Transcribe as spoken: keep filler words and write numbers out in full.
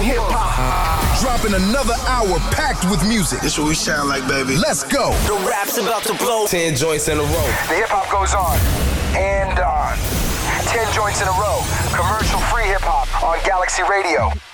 hip-hop. Dropping another hour packed with music. This what we sound like, baby. Let's go. The rap's about to blow. Ten joints in a row. The hip-hop goes on and on. Ten joints in a row. Commercial-free hip-hop on Galaxy Radio.